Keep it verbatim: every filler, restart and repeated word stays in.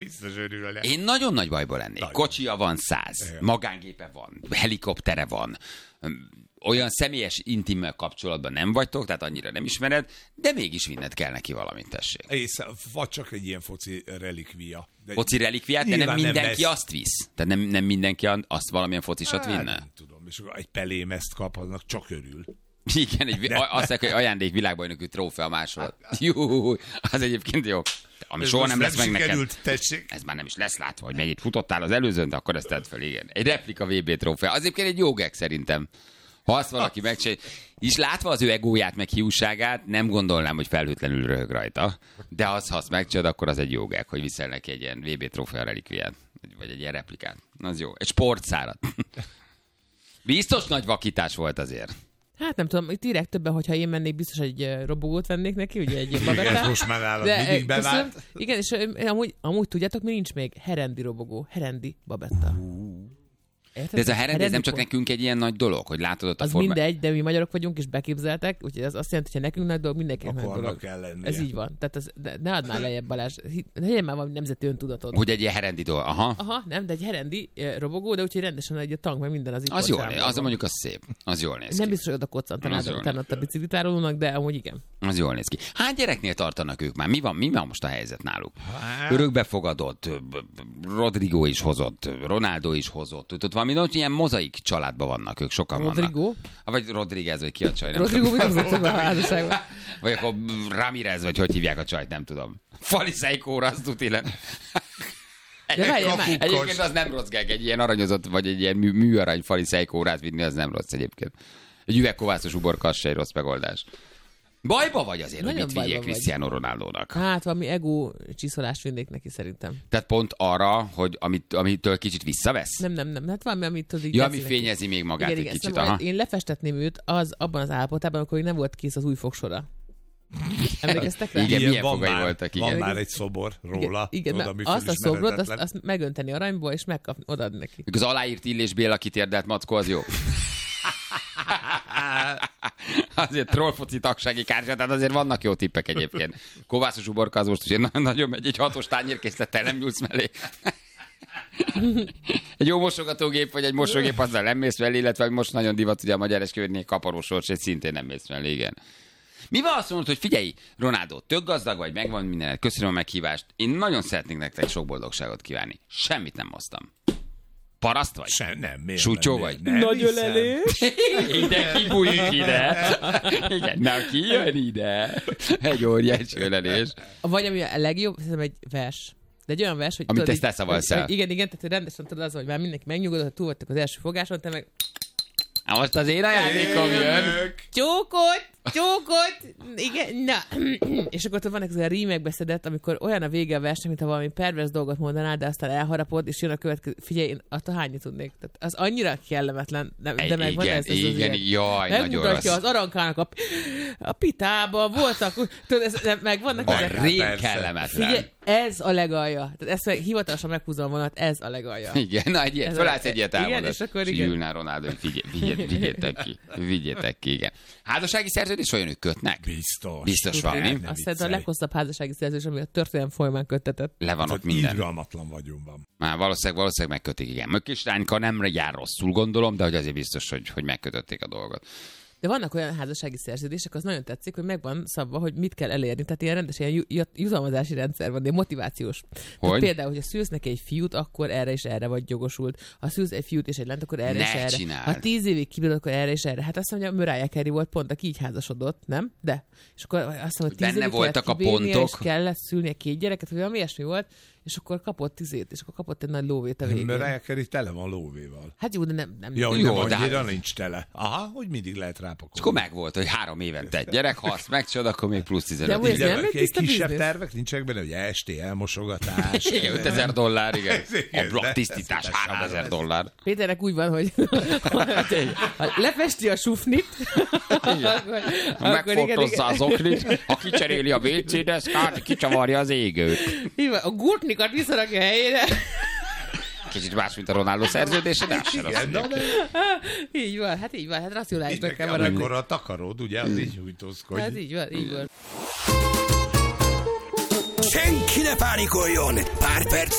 biztos örülne. Én nagyon nagy bajban lennék. Nagyon. Kocsia van száz, magángépe van, helikoptere van, olyan személyes, intimmel kapcsolatban nem vagytok, tehát annyira nem ismered, de mégis vinned kell neki valamit, tessék. Ész, vagy csak egy ilyen foci relikvia. De Foci relikviát, de nem nyilván nem mindenki vesz. azt visz. Tehát nem, nem mindenki azt valamilyen focisat Hát, vinne? nem tudom, és akkor egy pelémezt kap, annak csak örül. Igen, egy, azt mondják, hogy ajándék világbajnoki trófea másolat. Jó, az egyébként jó. Ami Ez soha most nem lesz meg neked. tessék. Ez már nem is lesz látva, hogy mennyit futottál az előzőn, de akkor ezt tedd fel, igen. Egy replika vé bé trófea. Az egyébként egy jó gag szerintem. Ha azt valaki megcsinálja, és látva az ő egóját, meg hiúságát, nem gondolnám, hogy felhőtlenül röhög rajta. De az, ha azt megcsinálod, akkor az egy jó gag, hogy viszel neki egy ilyen vé bé trófea relikviát. Vagy egy ilyen replikát. Az jó. Egy sportszárat. Biztos nagy vakítás volt azért. Hát nem tudom, itt írják többen, hogyha én mennék, biztos egy uh, robogót vennék neki, ugye egy babettát. Ez most már állat De, mindig köszönöm. bevált. Igen, és uh, amúgy, amúgy tudjátok, mi nincs még? Herendi robogó, herendi babetta. Érted? De ez a herendi, ez nem csak pont. nekünk egy ilyen nagy dolog, hogy látod ott a Az formát. mindegy, de mi magyarok vagyunk, és beképzeltek, úgyhogy ez azt jelenti, hogy ha nekünk nagy dolog, mindenkinek nagy Akkor dolog. annak kell lennie. Ez így van. Tehát ez, de ne add már lejjebb, Balázs. Legyen már valami nemzeti öntudatod. Hogy egy ilyen herendi dolog. Aha. Aha, nem, de egy herendi eh, robogó, de úgyhogy rendesen egy a tank, meg minden az itt Az van jól néz, számolva. az mondjuk az szép. Az jól néz Nem ki. biztos, hogy oda koccantanád Az jól utána ott a biciklitárolónak, de amúgy igen. Az jól néz ki. Hány gyereknél tartanak ők már? Mi van, mi van most a helyzet náluk? Hát- Örökbefogadott, Rodrigo is hozott, Ronaldo is hozott. Tudod, valami nagy ilyen mozaik családban vannak, ők sokan Rodrigo? vannak. Vagy Rodriguez, vagy ki a csaj, nem Rodrigo tudom. mit hozott a házasságban? Vagy akkor Ramirez, vagy hogy hívják a csajt, nem tudom. Faliseikóra, az tuti lenne. De várjál már. Egyébként az nem rossz gag, egy ilyen aranyozott, vagy egy ilyen mű, műarany faliseikórát vinni, az nem rossz egyébként. Egy üvegkovászos uborka, az se egy rossz megoldás. Bajba vagy azért, hogy Nagyon mit vigyék bajba vagy. Cristiano Ronaldónak. Hát valami ego csiszolást vinnék neki szerintem. Tehát pont arra, hogy amit, amitől kicsit visszavesz? Nem, nem, nem. Hát valami, amit tudod így Ja, tetszik ami neki. fényezi még magát Igen, egy igen, kicsit. szóval Aha. én lefestetném őt az abban az állapotában, amikor még nem volt kész az új fogsora. Emlékeztek rá? Igen, Ilyen milyen van fogai már, voltak, Van igen. már egy szobor róla. Igen, oda, igen ami azt a szobrot, azt, felismerhetetlen. azt megönteni aranyból, és megkapni, odaadni neki. Az aláírt Illés Béla kitérdelt mackó, az jó. Azért trollfoci tagsági kártya, tehát azért vannak jó tippek egyébként. Kovászos uborka az most ugye nagyon, nagyon megy, egy hatos tányérkészlettel nem nyúlsz mellé. Egy jó mosogatógép, vagy egy mosógép, azzal nem mész mellé, illetve most nagyon divat, ugye a magyar esküvőnél kaparós egy szintén nem mész mellé, igen. Mi van azt mondod, hogy figyelj, Ronaldo, tök gazdag vagy, megvan mindenet, köszönöm a meghívást, én nagyon szeretnék nektek sok boldogságot kívánni. Semmit nem hoztam. Paraszt vagy? Se, nem, miért Súcsó nem, vagy? Nem, Nagy hiszem. ölelés. Ide kibújik ide. Igen, na ki jön ide? Egy óriási ölelés. Vagy ami a legjobb, szerintem egy vers. De egy olyan vers, hogy... Amit tudod, te így- szavalsz hogy- el. Igen, igen, tehát rendesen tudod az, hogy már mindenki megnyugodott, hogy túl vagytok az első fogáson, te meg Na most az én ajándékom jön. csókot, csókot, igen, na. És akkor ott vannak az a rímekbe szedett, amikor olyan a vége a versnek, mint ha valami pervers dolgot mondanál, de aztán elharapod, és jön a következő. Figyelj, én attól hányni tudnék. Tehát az annyira kellemetlen, de, de meg van Igen, ez az, az igen, ilyen. jaj, nagyon Megmutatja rossz. az arankának a, a pitába, voltak, tudod, ez, de meg vannak A ezek. rém Persze. kellemetlen. Figyelj, ez a legalja. Tehát ezt meg hivatalosan meghúzom a vonat, ez a legalja. Igen, na egy ilyet, Ez fölállsz a- egy ilyet igen, elmondod. és akkor igen. Ülnál Ronaldo, hogy figyelj, figyelj, vigyétek ki, vigyétek ki, igen. Házassági szerződés olyan, ők kötnek? Biztos. Biztos van, mi? Ne Azt szerintem a viccelj. leghosszabb házassági szerződés, ami a történelem folyamán köttetett. Le van ott Tehát minden. irgalmatlan vagyonban. Már valószínűleg, valószínűleg megkötik, igen. Mökkistányka nem jár rosszul, gondolom, de hogy azért biztos, hogy, hogy megkötötték a dolgot. De vannak olyan házassági szerződések, az nagyon tetszik, hogy megvan szabva, hogy mit kell elérni. Tehát ilyen rendes ilyen ju- ju- jutalmazási rendszer van, de motivációs. Tehát Hogy? például, hogyha szülsz neki egy fiút, akkor erre és erre vagy jogosult. Ha szülsz egy fiút és egy lent, akkor erre Ne és erre. csináld. Ha tíz évig kibírod, akkor erre és erre. Hát azt mondja, Mariah Carey volt pont, aki így házasodott, nem? De. És akkor azt mondja, hogy tíz Benne évig voltak a kellett kibírnia, pontok. és kellett szülnie két gyereket, vagy valami ilyesmi volt, és akkor kapott tizét, és akkor kapott egy nagy lóvét a végén. Mariah Carey tele van lóvéval. Hát jó, de nem, nem. Ja, hogy Jó, nem de annyira hát- nincs tele. Aha, hogy mindig lehet rápakolni. És akkor megvolt, hogy három évente egy gyerek, ha azt megcsinálod, akkor még plusz De tizenöt. amúgy ez Igen, nem egy egy tiszta kisebb biznisz? tervek nincsenek benne, hogy esti elmosogatás. igen, ötezer dollár, igen. Igen, A blokk de- tisztítás ez háromezer ez- dollár. Péternek úgy van, hogy ha lefesti a sufnit, akkor, akkor igen, Megfotozza igen. az oknit, ha kicseréli a vé cé deszkát, kicsavarja az égőt. Így van, a gurtnikat visszarakja a helyére. Kicsit más, mint a Ronaldo szerződése, de az se rossz. Igen, na, de Így van, hát így van, hát racionálisnak így kell kell, maradni. amikor a takaród, ugye, az így hújtózkodj. Hát így van, így van. Senki ne pánikoljon! Pár perc